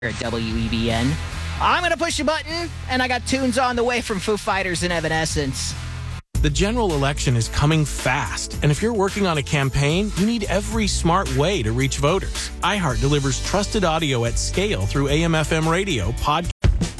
at WEBN. I'm going to push a button, and I got tunes on the way from Foo Fighters and Evanescence. The general election is coming fast, and if you're working on a campaign, you need every smart way to reach voters. iHeart delivers trusted audio at scale through AM/FM radio, podcast,